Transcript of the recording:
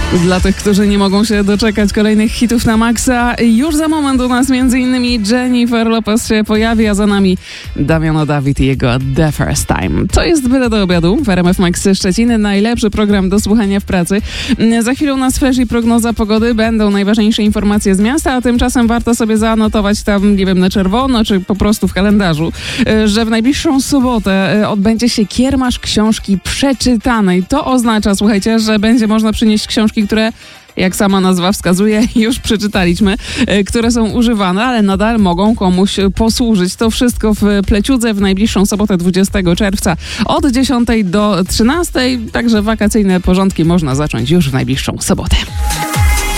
Dla tych, którzy nie mogą się doczekać kolejnych hitów na maksa, już za moment u nas m.in. Jennifer Lopez się pojawi, a za nami Damiano David i jego The First Time. To jest Byle do obiadu w RMF Max Szczeciny, najlepszy program do słuchania w pracy. Za chwilę u nas flash i prognoza pogody, będą najważniejsze informacje z miasta, a tymczasem warto sobie zaanotować tam, nie wiem, na czerwono, czy po prostu w kalendarzu, że w najbliższą sobotę odbędzie się kiermasz książki przeczytanej. To oznacza, słuchajcie, że będzie można przynieść książki, które, jak sama nazwa wskazuje, już przeczytaliśmy, które są używane, ale nadal mogą komuś posłużyć. To wszystko w Pleciudze w najbliższą sobotę 20 czerwca od 10 do 13, także wakacyjne porządki można zacząć już w najbliższą sobotę.